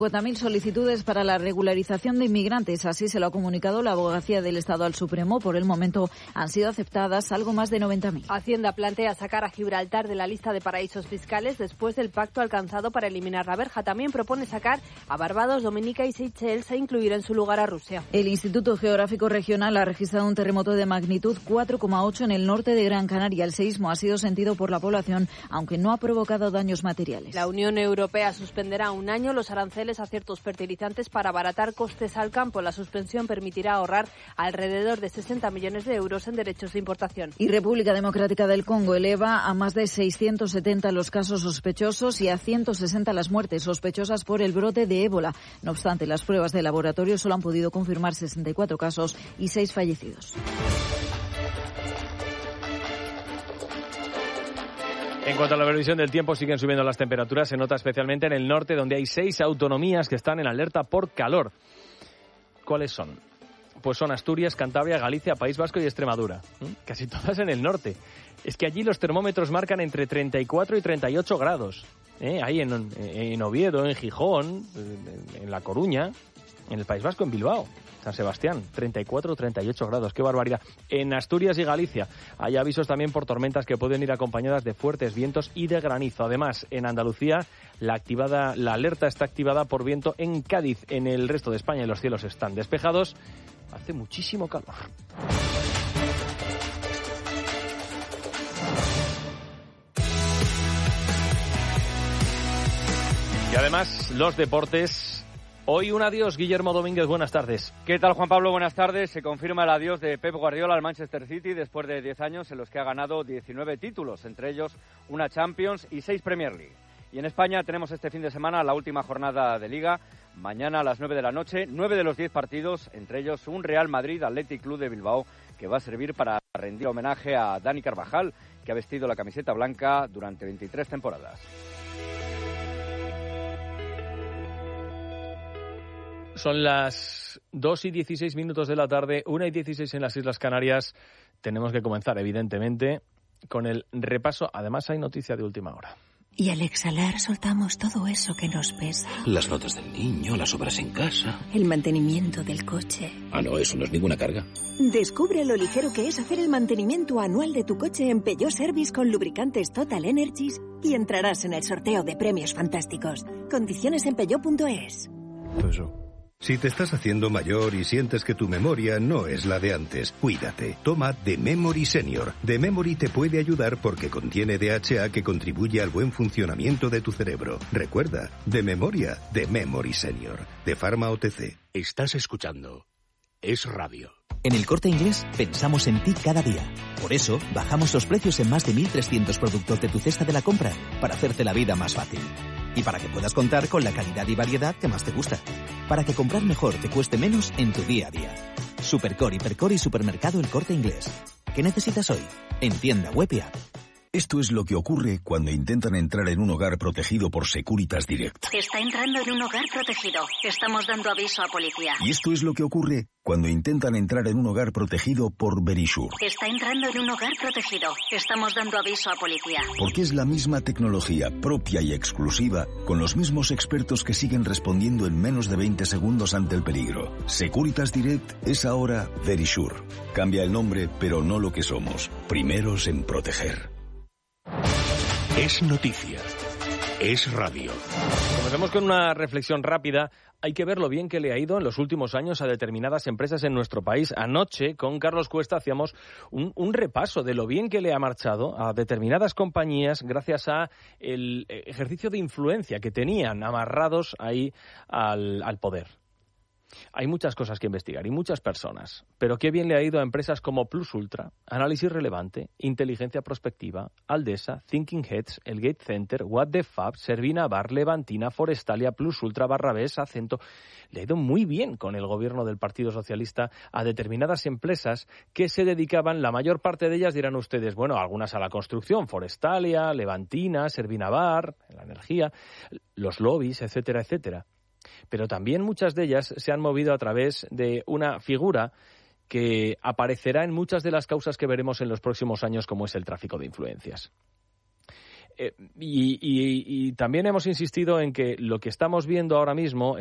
50.000 solicitudes para la regularización de inmigrantes. Así se lo ha comunicado la Abogacía del Estado al Supremo. Por el momento han sido aceptadas algo más de 90.000. Hacienda plantea sacar a Gibraltar de la lista de paraísos fiscales después del pacto alcanzado para eliminar la verja. También propone sacar a Barbados, Dominica y Seychelles e incluir en su lugar a Rusia. El Instituto Geográfico Regional ha registrado un terremoto de magnitud 4,8 en el norte de Gran Canaria. El seísmo ha sido sentido por la población, aunque no ha provocado daños materiales. La Unión Europea suspenderá un año los aranceles a ciertos fertilizantes para abaratar costes al campo. La suspensión permitirá ahorrar alrededor de 60 millones de euros en derechos de importación. Y República Democrática del Congo eleva a más de 670 los casos sospechosos y a 160 las muertes sospechosas por el brote de ébola. No obstante, las pruebas de laboratorio solo han podido confirmar 64 casos y 6 fallecidos. En cuanto a la previsión del tiempo, siguen subiendo las temperaturas. Se nota especialmente en el norte, donde hay 6 autonomías que están en alerta por calor. ¿Cuáles son? Pues son Asturias, Cantabria, Galicia, País Vasco y Extremadura. Casi todas en el norte. Es que allí los termómetros marcan entre 34 y 38 grados. Ahí en Oviedo, en Gijón, en La Coruña, en el País Vasco, en Bilbao, San Sebastián, 34 o 38 grados, qué barbaridad. En Asturias y Galicia hay avisos también por tormentas que pueden ir acompañadas de fuertes vientos y de granizo. Además, en Andalucía la alerta está activada por viento en Cádiz. En el resto de España los cielos están despejados. Hace muchísimo calor. Y además, los deportes. Hoy un adiós, Guillermo Domínguez, buenas tardes. ¿Qué tal, Juan Pablo? Buenas tardes. Se confirma el adiós de Pep Guardiola al Manchester City después de 10 años en los que ha ganado 19 títulos, entre ellos una Champions y 6 Premier League. Y en España tenemos este fin de semana la última jornada de Liga. Mañana a las 9 de la noche, 9 de los 10 partidos, entre ellos un Real Madrid Athletic Club de Bilbao, que va a servir para rendir homenaje a Dani Carvajal, que ha vestido la camiseta blanca durante 23 temporadas. Son las 2:16 de la tarde, 1:16 en las Islas Canarias. Tenemos que comenzar, evidentemente, con el repaso. Además, hay noticia de última hora. Y al exhalar soltamos todo eso que nos pesa. Las notas del niño, las obras en casa. El mantenimiento del coche. Ah, no, eso no es ninguna carga. Descubre lo ligero que es hacer el mantenimiento anual de tu coche en Peugeot Service con lubricantes Total Energies y entrarás en el sorteo de premios fantásticos. Condiciones en peugeot.es. Si te estás haciendo mayor y sientes que tu memoria no es la de antes, cuídate. Toma The Memory Senior. The Memory te puede ayudar porque contiene DHA que contribuye al buen funcionamiento de tu cerebro. Recuerda, de memoria, The Memory Senior. De Pharma OTC. Estás escuchando Es Radio. En El Corte Inglés pensamos en ti cada día. Por eso bajamos los precios en más de 1.300 productos de tu cesta de la compra para hacerte la vida más fácil. Y para que puedas contar con la calidad y variedad que más te gusta. Para que comprar mejor te cueste menos en tu día a día. Supercore, Hipercore y Supermercado El Corte Inglés. ¿Qué necesitas hoy? En tienda web y app. Esto es lo que ocurre cuando intentan entrar en un hogar protegido por Securitas Direct. Está entrando en un hogar protegido. Estamos dando aviso a policía. Y esto es lo que ocurre cuando intentan entrar en un hogar protegido por Verisure. Está entrando en un hogar protegido. Estamos dando aviso a policía. Porque es la misma tecnología propia y exclusiva, con los mismos expertos que siguen respondiendo en menos de 20 segundos ante el peligro. Securitas Direct es ahora Verisure. Cambia el nombre, pero no lo que somos. Primeros en proteger. Es noticia. Es radio. Comencemos con una reflexión rápida. Hay que ver lo bien que le ha ido en los últimos años a determinadas empresas en nuestro país. Anoche, con Carlos Cuesta, hacíamos un repaso de lo bien que le ha marchado a determinadas compañías gracias a el ejercicio de influencia que tenían amarrados ahí al poder. Hay muchas cosas que investigar y muchas personas, pero qué bien le ha ido a empresas como Plus Ultra, Análisis Relevante, Inteligencia Prospectiva, Aldesa, Thinking Heads, El Gate Center, What the Fab, Servina Bar, Levantina, Forestalia, Plus Ultra, Barrabés, Acento. Le ha ido muy bien con el gobierno del Partido Socialista a determinadas empresas que se dedicaban, la mayor parte de ellas dirán ustedes, bueno, algunas a la construcción, Forestalia, Levantina, Servina Bar, la energía, los lobbies, etcétera, etcétera. Pero también muchas de ellas se han movido a través de una figura que aparecerá en muchas de las causas que veremos en los próximos años, como es el tráfico de influencias. Y también hemos insistido en que lo que estamos viendo ahora mismo